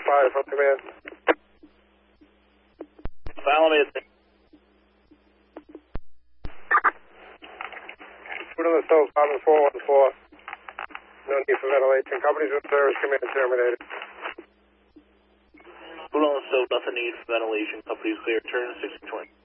5 from command. Follow me. Put on the stove, Robin 414. No need for ventilation. Companies with service command terminated. Put on the stove, nothing need for ventilation. Company's clear. Turn 620.